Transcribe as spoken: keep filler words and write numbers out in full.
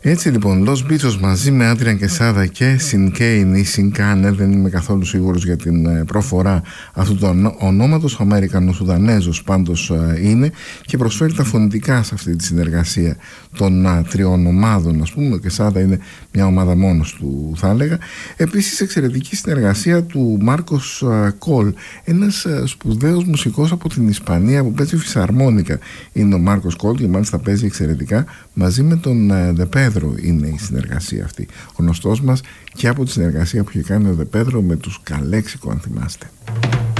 Έτσι λοιπόν, Los Beatles μαζί με Άντριαν Κεσάδα και Συνκέιν ή Συνκάνε, δεν είμαι καθόλου σίγουρος για την προφορά αυτού του ονόματος, ο Αμερικανο-Σουδανέζος πάντως είναι και προσφέρει τα φωνητικά σε αυτή τη συνεργασία των τριών ομάδων. Ας πούμε, ο Κεσάδα είναι μια ομάδα μόνος του, θα έλεγα. Επίσης, εξαιρετική συνεργασία του Μάρκος Κολ, ένας σπουδαίος μουσικός από την Ισπανία που παίζει φυσαρμόνικα. Είναι ο Μάρκος Κολ και μάλιστα παίζει εξαιρετικά μαζί με τον Δε Πέδρο. Είναι η συνεργασία αυτή. Γνωστός μας και από τη συνεργασία που είχε κάνει ο Δε Πέδρο με τους Καλέξικο, αν θυμάστε.